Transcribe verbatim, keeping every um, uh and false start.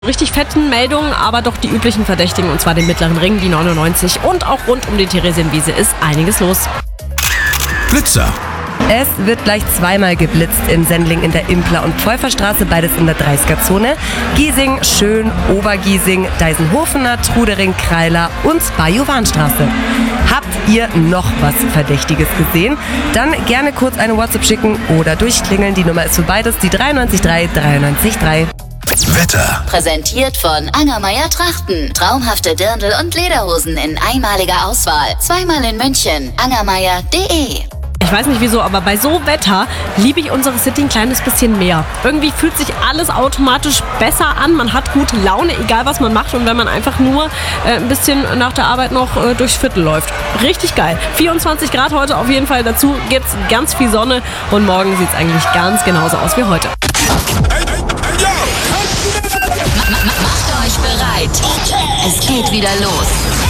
Richtig fetten Meldungen, aber doch die üblichen Verdächtigen, und zwar den Mittleren Ring, die neunundneunzig, und auch rund um die Theresienwiese ist einiges los. Blitzer. Es wird gleich zweimal geblitzt in Sendling in der Impler- und Pfeuferstraße, beides in der dreißiger-Zone. Giesing, Schön, Obergiesing, Deisenhofener, Trudering, Kreiler und Bajuwanstraße. Habt ihr noch was Verdächtiges gesehen? Dann gerne kurz eine WhatsApp schicken oder durchklingeln. Die Nummer ist für beides die drei neun drei drei neun drei. Wetter. Präsentiert von Angermeier Trachten. Traumhafte Dirndl und Lederhosen in einmaliger Auswahl. Zweimal in München. angermeier punkt de. Ich weiß nicht wieso, aber bei so Wetter liebe ich unsere City ein kleines bisschen mehr. Irgendwie fühlt sich alles automatisch besser an. Man hat gute Laune, egal was man macht. Und wenn man einfach nur äh, ein bisschen nach der Arbeit noch äh, durchs Viertel läuft. Richtig geil. vierundzwanzig Grad heute auf jeden Fall. Dazu gibt es ganz viel Sonne. Und morgen sieht es eigentlich ganz genauso aus wie heute. Macht euch bereit. Es geht wieder los.